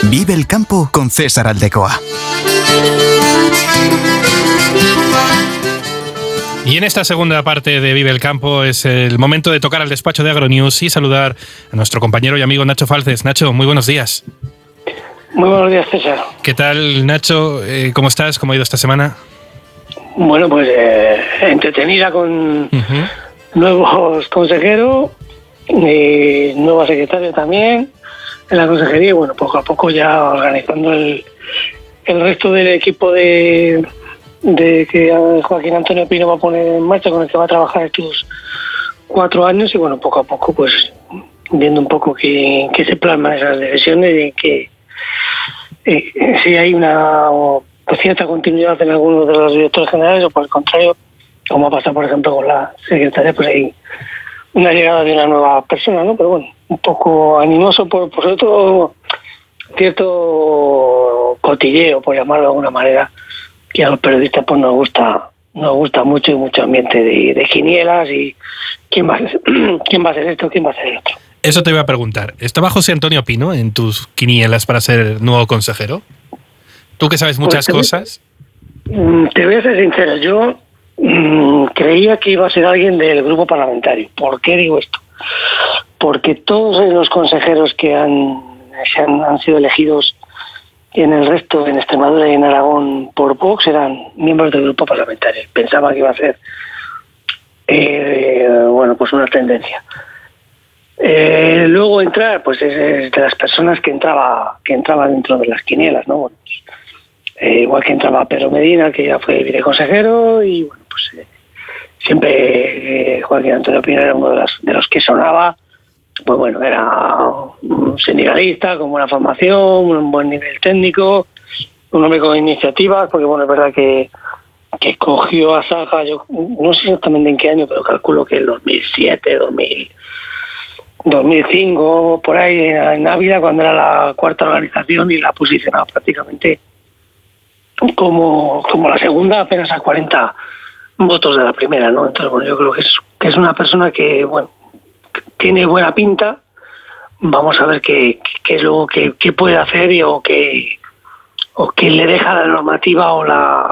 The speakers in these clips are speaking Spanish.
Vive el campo con César Aldecoa. Y en esta segunda parte de Vive el Campo es el momento de tocar al despacho de Agronews y saludar a nuestro compañero y amigo Nacho Falces. Nacho, muy buenos días. Muy buenos días, César. ¿Qué tal, Nacho? ¿Cómo estás? ¿Cómo ha ido esta semana? Bueno, pues entretenida con nuevos consejeros, nueva secretaria también en la consejería y bueno, poco a poco ya organizando el resto del equipo de que Joaquín Antonio Pino va a poner en marcha, con el que va a trabajar estos 4 años y bueno, poco a poco pues viendo un poco que se plasman esas decisiones y que si hay una cierta continuidad en algunos de los directores generales o por el contrario, como ha pasado por ejemplo con la secretaria, pues hay una llegada de una nueva persona, ¿no? Pero bueno, un poco animoso por sobre todo cierto cotilleo, por llamarlo de alguna manera, que a los periodistas pues nos gusta mucho y mucho ambiente de quinielas y quién va a hacer esto, quién va a hacer el otro. Eso te iba a preguntar. ¿Estaba José Antonio Pino en tus quinielas para ser nuevo consejero? ¿Tú que sabes muchas cosas? Te voy a ser sincero, yo creía que iba a ser alguien del grupo parlamentario. ¿Por qué digo esto? Porque todos los consejeros que han sido elegidos en el resto, en Extremadura y en Aragón por Vox, eran miembros del grupo parlamentario. Pensaba que iba a ser pues una tendencia. Luego entrar, pues es de las personas que entraba dentro de las quinielas, ¿no? Bueno, igual que entraba Pedro Medina, que ya fue viceconsejero, y bueno, pues siempre Joaquín Antonio Pino era uno de los que sonaba. Pues bueno, era un sindicalista con buena formación, un buen nivel técnico, un hombre con iniciativas, porque bueno, es verdad que cogió a Saja, yo no sé exactamente en qué año, pero calculo que en 2007, 2005, por ahí en Ávila, cuando era la cuarta organización y la posicionaba prácticamente como la segunda, apenas a 40 votos de la primera, ¿no? Entonces, bueno, yo creo que es una persona que, bueno, tiene buena pinta. Vamos a ver qué es luego que puede hacer o qué le deja la normativa o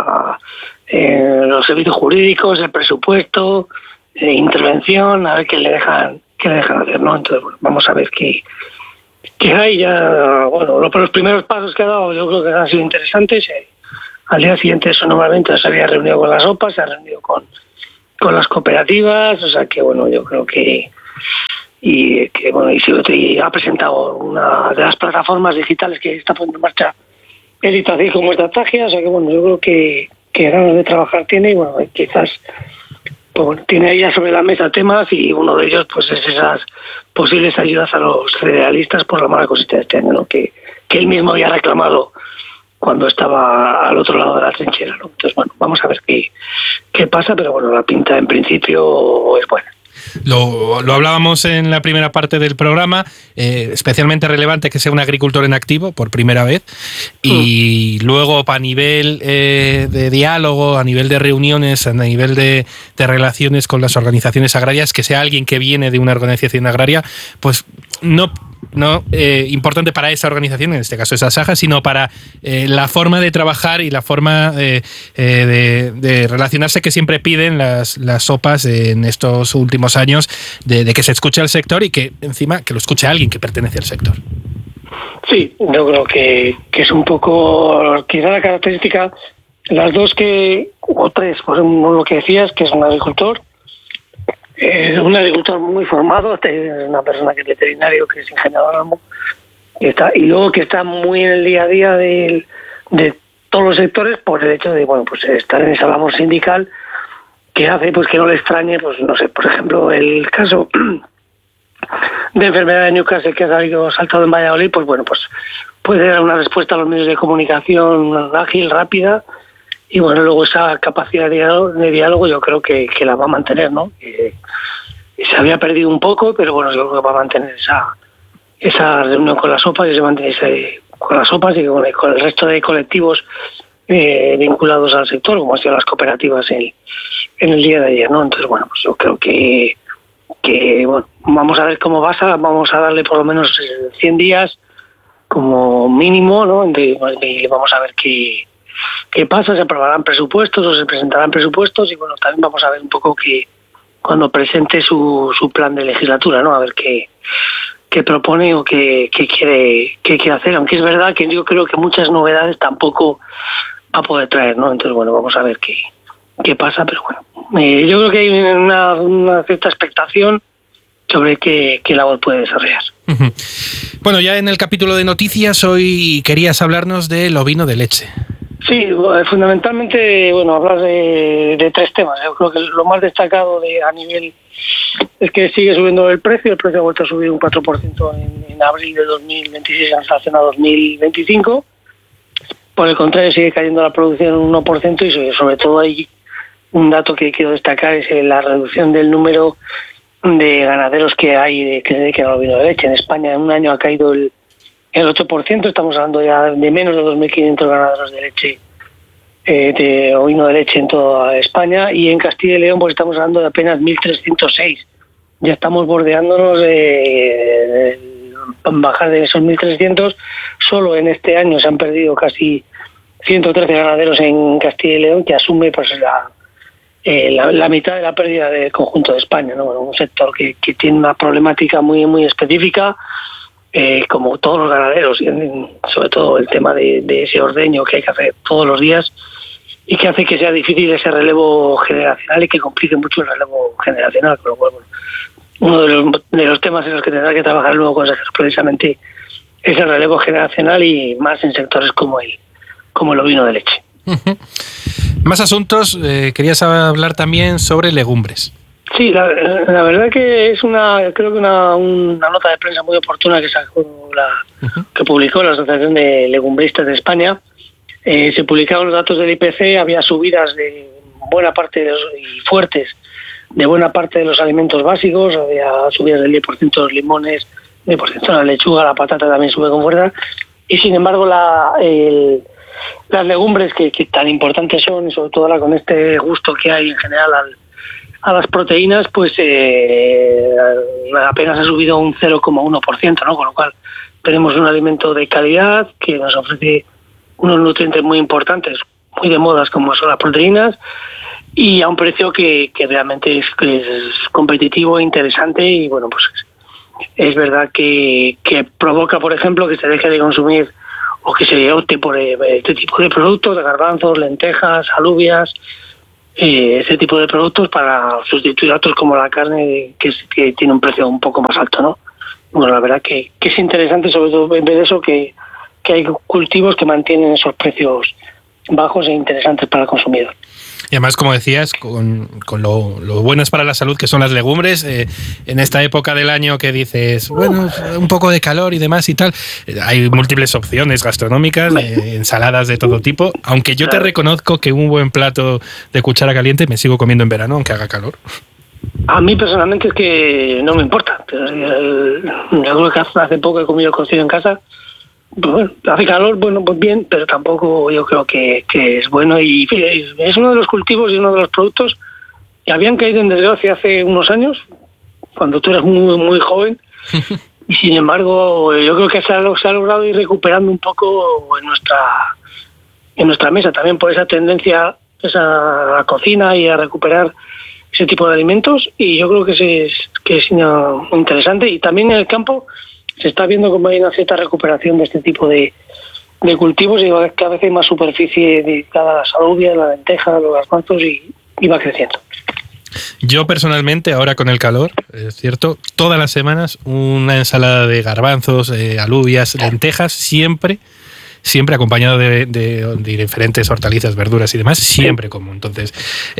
los servicios jurídicos, el presupuesto, intervención, a ver qué le dejan hacer, ¿no? Entonces, bueno, vamos a ver qué hay ya. Bueno, los primeros pasos que ha dado yo creo que han sido interesantes. Al día siguiente eso normalmente se había reunido con las OPA, se ha reunido con las cooperativas, o sea que bueno, yo creo que y ha presentado una de las plataformas digitales que está poniendo en marcha Editacil como estrategia, o sea que bueno, yo creo que ganas de trabajar tiene y bueno, quizás pues, tiene ahí ya sobre la mesa temas y uno de ellos pues es esas posibles ayudas a los cerealistas por la mala cosecha de este año, ¿no? Que él mismo había reclamado cuando estaba al otro lado de la trinchera, ¿no? Entonces bueno, vamos a ver qué pasa, pero bueno, la pinta en principio es buena. Lo hablábamos en la primera parte del programa, especialmente relevante que sea un agricultor en activo por primera vez y luego a nivel de diálogo, a nivel de reuniones, a nivel de relaciones con las organizaciones agrarias, que sea alguien que viene de una organización agraria, pues no importante para esa organización, en este caso esa Saja, sino para la forma de trabajar y la forma de relacionarse que siempre piden las OPAs en estos últimos años, de que se escuche al sector y que encima que lo escuche alguien que pertenece al sector. Sí, yo creo que es un poco quizá la característica, las dos o tres, pues lo que decías, que es un agricultor muy formado, es una persona que es veterinario, que es ingeniero agrónomo, y luego que está muy en el día a día de todos los sectores por el hecho de bueno, pues estar en esa labor sindical que hace pues que no le extrañe, pues no sé, por ejemplo, el caso de enfermedad de Newcastle que ha saltado en Valladolid, pues bueno, pues puede dar una respuesta a los medios de comunicación ágil, rápida. Y bueno, luego esa capacidad de diálogo yo creo que la va a mantener, ¿no? Se había perdido un poco, pero bueno, yo creo que va a mantener esa reunión con las OPAs, y se mantiene con las OPAs y con el resto de colectivos vinculados al sector, como han sido las cooperativas en el día de ayer, ¿no? Entonces, bueno, pues yo creo que bueno, vamos a ver cómo pasa, vamos a darle por lo menos 100 días como mínimo, ¿no? Y vamos a ver qué pasa, se aprobarán presupuestos o se presentarán presupuestos, y bueno, también vamos a ver un poco que cuando presente su plan de legislatura, ¿no? A ver qué propone o qué quiere hacer, aunque es verdad que yo creo que muchas novedades tampoco va a poder traer, ¿no? Entonces, bueno, vamos a ver qué pasa, pero bueno, yo creo que hay una cierta expectación sobre qué labor puede desarrollar. Bueno, ya en el capítulo de noticias hoy querías hablarnos del ovino de leche. Sí, fundamentalmente, bueno, hablar de tres temas. Yo creo que lo más destacado a nivel es que sigue subiendo el precio ha vuelto a subir un 4% en abril de 2026 en relación a 2025. Por el contrario, sigue cayendo la producción un 1%, y sobre todo hay un dato que quiero destacar, es la reducción del número de ganaderos que hay que se dedican al ovino de leche. En España en un año ha caído el 8%, estamos hablando ya de menos de 2.500 ganaderos de leche, de ovino de leche en toda España, y en Castilla y León pues estamos hablando de apenas 1.306. Ya estamos bordeándonos de bajar de esos 1.300. Solo en este año se han perdido casi 113 ganaderos en Castilla y León, que asume pues la mitad de la pérdida del conjunto de España, ¿no? Bueno, un sector que tiene una problemática muy muy específica, como todos los ganaderos, y sobre todo el tema de ese ordeño que hay que hacer todos los días y que hace que sea difícil ese relevo generacional y que complique mucho el relevo generacional. Con lo cual, bueno, uno de los temas en los que tendrá que trabajar el nuevo consejero precisamente es el relevo generacional, y más en sectores como el ovino de leche. Más asuntos, querías hablar también sobre legumbres. Sí, la verdad que creo que una nota de prensa muy oportuna que publicó la Asociación de Legumbristas de España. Se publicaron los datos del IPC, había subidas de buena parte y fuertes de buena parte de los alimentos básicos, había subidas del 10% de los limones, 10% de la lechuga, la patata también sube con fuerza, y sin embargo las legumbres que tan importantes son, sobre todo ahora con este gusto que hay en general a las proteínas, pues apenas ha subido un 0,1%, ¿no? Con lo cual tenemos un alimento de calidad que nos ofrece unos nutrientes muy importantes, muy de modas, como son las proteínas, y a un precio que realmente es competitivo e interesante. Y bueno, pues es verdad que provoca, por ejemplo, que se deje de consumir o que se opte por este tipo de productos, de garbanzos, lentejas, alubias, ese tipo de productos, para sustituir a otros como la carne, que tiene un precio un poco más alto, ¿no? Bueno, la verdad que es interesante, sobre todo en vez de eso, que hay cultivos que mantienen esos precios bajos e interesantes para el consumidor. Y además, como decías, con lo buenas para la salud que son las legumbres, en esta época del año que dices, bueno, un poco de calor y demás y tal, hay múltiples opciones gastronómicas, ensaladas de todo tipo, aunque yo te reconozco que un buen plato de cuchara caliente me sigo comiendo en verano, aunque haga calor. A mí personalmente es que no me importa. Yo creo que hace poco he comido cocido en casa. Bueno, hace calor, bueno, pues bien, pero tampoco yo creo que es bueno, y es uno de los cultivos y uno de los productos que habían caído en desgracia hace unos años, cuando tú eras muy muy joven, y sin embargo yo creo que se ha logrado ir recuperando un poco en nuestra mesa, también por esa tendencia a la cocina y a recuperar ese tipo de alimentos, y yo creo que es interesante. Y también en el campo se está viendo como hay una cierta recuperación de este tipo de cultivos, y cada vez hay más superficie dedicada a las alubias, la lenteja, los garbanzos, y va creciendo. Yo personalmente, ahora con el calor, es cierto, todas las semanas una ensalada de garbanzos, alubias, lentejas, siempre acompañado de diferentes hortalizas, verduras y demás, siempre como. Entonces,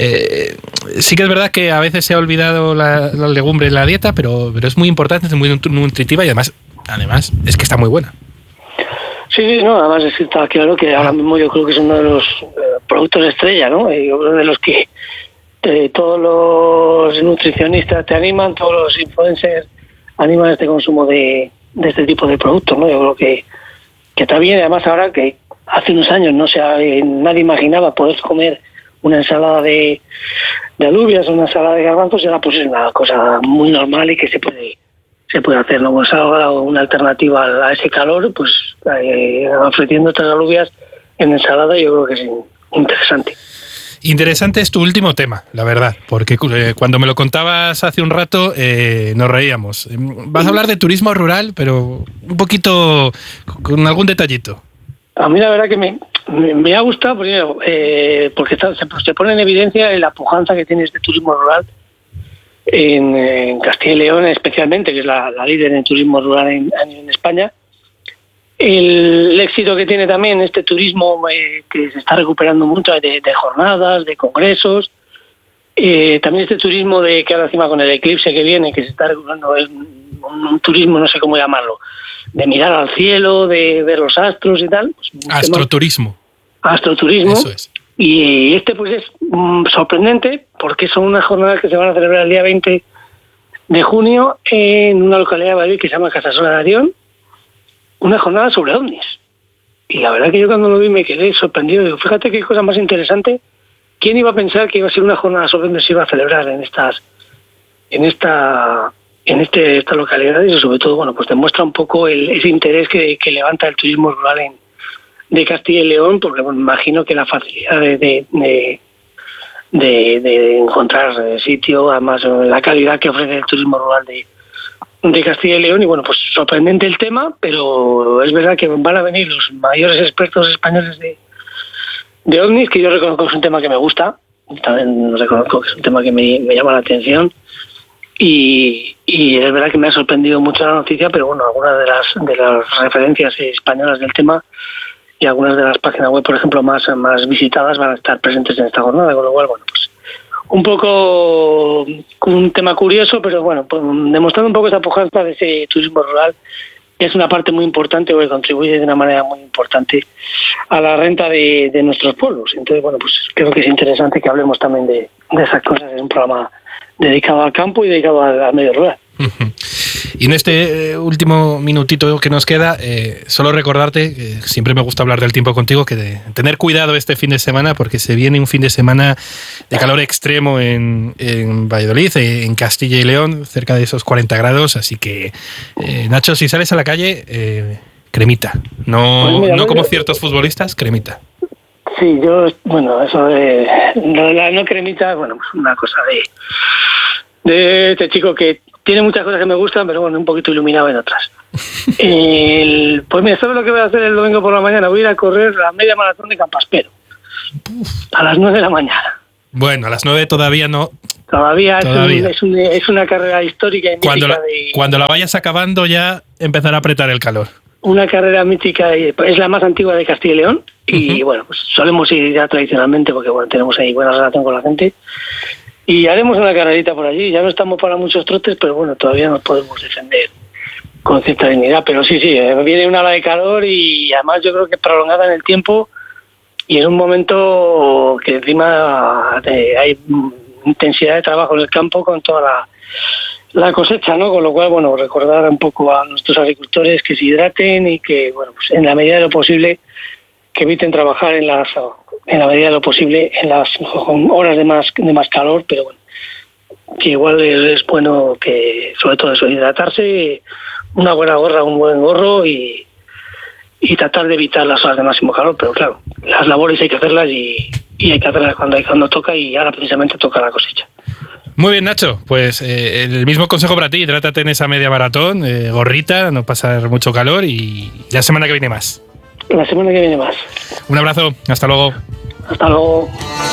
sí que es verdad que a veces se ha olvidado la legumbre en la dieta, pero es muy importante, es muy nutritiva, y además es que está muy buena. Sí, no, además está claro que ahora mismo yo creo que es uno de los productos estrella, ¿no? Yo creo de los que todos los nutricionistas te animan, todos los influencers animan este consumo de este tipo de productos, ¿no? Yo creo que está bien. Además, ahora que hace unos años nadie imaginaba poder comer una ensalada de alubias o una ensalada de garbanzos, y ahora pues es una cosa muy normal y que se se puede hacer, ¿no? Pues ahora una alternativa a ese calor, pues ofreciendo estas alubias en ensalada, yo creo que es interesante. Interesante es tu último tema, la verdad, porque cuando me lo contabas hace un rato nos reíamos. Vas a hablar de turismo rural, pero un poquito con algún detallito. A mí la verdad que me ha gustado primero, porque se pone en evidencia la pujanza que tiene este turismo rural en Castilla y León especialmente, que es la líder en turismo rural en España. El éxito que tiene también este turismo que se está recuperando mucho de jornadas, de congresos. También este turismo que ahora encima con el eclipse que viene, que se está recuperando, es un turismo, no sé cómo llamarlo, de mirar al cielo, de ver los astros y tal. Pues, astroturismo. Astroturismo. Eso es. Y este pues es sorprendente porque son unas jornadas que se van a celebrar el día 20 de junio en una localidad de Madrid que se llama Casasola de Arión. Una jornada sobre ovnis. Y la verdad que yo cuando lo vi me quedé sorprendido. Digo, fíjate qué cosa más interesante. ¿Quién iba a pensar que iba a ser una jornada sobre ovnis se iba a celebrar en esta localidad? Y sobre todo, bueno, pues demuestra un poco ese interés que levanta el turismo rural de Castilla y León, porque bueno, me imagino que la facilidad de encontrar sitio, además la calidad que ofrece el turismo rural de Castilla y León, y bueno, pues sorprendente el tema, pero es verdad que van a venir los mayores expertos españoles de ovnis, que yo reconozco que es un tema que me gusta, también reconozco que es un tema que me llama la atención, y es verdad que me ha sorprendido mucho la noticia, pero bueno, algunas de las referencias españolas del tema y algunas de las páginas web, por ejemplo, más visitadas van a estar presentes en esta jornada, con lo cual, bueno, pues un poco un tema curioso, pero bueno, pues demostrando un poco esa pujanza de ese turismo rural, que es una parte muy importante o que contribuye de una manera muy importante a la renta de nuestros pueblos. Entonces, bueno, pues creo que es interesante que hablemos también de esas cosas en un programa dedicado al campo y dedicado al medio rural. Y en este último minutito que nos queda, solo recordarte, que siempre me gusta hablar del tiempo contigo, que de tener cuidado este fin de semana, porque se viene un fin de semana de calor extremo en Valladolid, en Castilla y León, cerca de esos 40 grados, así que, Nacho, si sales a la calle, cremita, no como ciertos futbolistas, cremita. Sí, bueno, eso de la no cremita, bueno, pues una cosa de este chico que tiene muchas cosas que me gustan, pero bueno, un poquito iluminado en otras. Pues mira, ¿sabes lo que voy a hacer el domingo por la mañana? Voy a ir a correr la media maratón de Campaspero. A las 9 de la mañana. Bueno, a las 9 todavía no. Todavía. Es una carrera histórica y mítica. Cuando la vayas acabando ya empezará a apretar el calor. Una carrera mítica, es la más antigua de Castilla y León. Y bueno, pues solemos ir ya tradicionalmente porque bueno, tenemos ahí buena relación con la gente. Y haremos una carrerita por allí. Ya no estamos para muchos trotes, pero bueno, todavía nos podemos defender con cierta dignidad. Pero sí, viene una ola de calor y además yo creo que prolongada en el tiempo y en un momento que encima hay intensidad de trabajo en el campo con toda la cosecha, ¿no? Con lo cual, bueno, recordar un poco a nuestros agricultores que se hidraten y que, bueno, pues en la medida de lo posible que eviten trabajar en la medida de lo posible en las horas de más calor, pero bueno, que igual es bueno que sobre todo eso, hidratarse, una buena gorra, un buen gorro y tratar de evitar las horas de máximo calor, pero claro, las labores hay que hacerlas y hay que hacerlas cuando toca, y ahora precisamente toca la cosecha. Muy bien, Nacho, pues el mismo consejo para ti, hidrátate en esa media maratón, gorrita, no pasar mucho calor, y la semana que viene más. La semana que viene más. Un abrazo, hasta luego. Hasta luego.